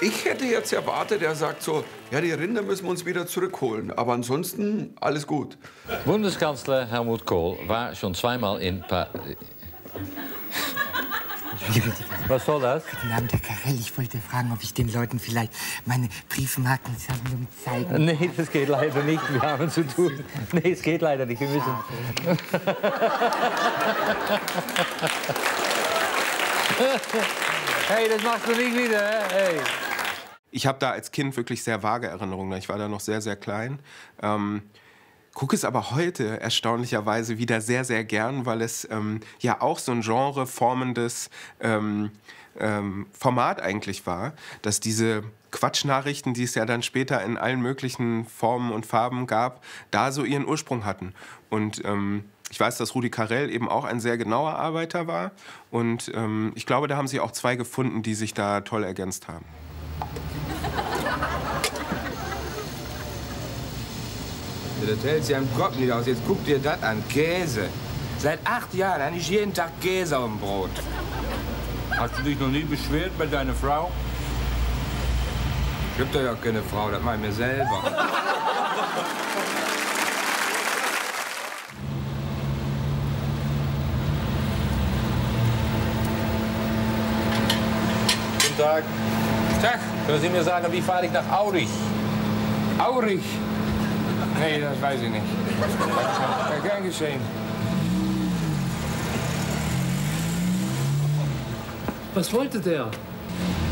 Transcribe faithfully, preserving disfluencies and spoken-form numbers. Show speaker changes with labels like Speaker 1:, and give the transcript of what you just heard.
Speaker 1: Ich hätte jetzt erwartet, er sagt so, ja, die Rinder müssen wir uns wieder zurückholen. Aber ansonsten alles gut.
Speaker 2: Bundeskanzler Helmut Kohl war schon zweimal in Paris. Was soll das?
Speaker 3: Guten Abend, Herr Karel. Ich wollte fragen, ob ich den Leuten vielleicht meine Briefmarkensammlung zeigen.
Speaker 2: Nee, das geht leider nicht. Wir haben zu tun. Nee, es geht leider nicht. Wir müssen. Hey, das machst du nicht wieder, hey.
Speaker 4: Ich habe da als Kind wirklich sehr vage Erinnerungen. Ich war da noch sehr, sehr klein. Ähm, gucke es aber heute erstaunlicherweise wieder sehr, sehr gern, weil es ähm, ja auch so ein genreformendes ähm, ähm, Format eigentlich war, dass diese Quatschnachrichten, die es ja dann später in allen möglichen Formen und Farben gab, da so ihren Ursprung hatten. Und ähm, ich weiß, dass Rudi Carrell eben auch ein sehr genauer Arbeiter war. Und ähm, ich glaube, da haben sich auch zwei gefunden, die sich da toll ergänzt haben.
Speaker 5: Das hält sich am Kopf nicht aus. Jetzt guck dir das an. Käse. Seit acht Jahren habe ich jeden Tag Käse auf dem Brot.
Speaker 6: Hast du dich noch nie beschwert bei deiner Frau?
Speaker 5: Ich hab doch ja keine Frau, das mach ich mir selber.
Speaker 2: Guten Tag.
Speaker 5: Tag.
Speaker 2: Können Sie mir sagen, wie fahre ich nach Aurich?
Speaker 5: Aurich? Nee, das weiß ich nicht. Ja, gern geschehen.
Speaker 7: Was wollte der?